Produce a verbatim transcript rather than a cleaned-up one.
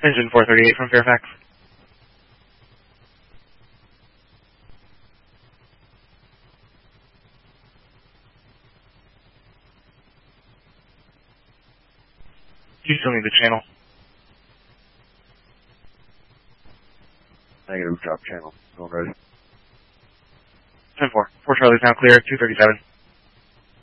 Engine four thirty-eight from Fairfax. Do you still need the channel? Negative, drop channel. Going ready. ten four. four Charlie's now clear, two thirty-seven.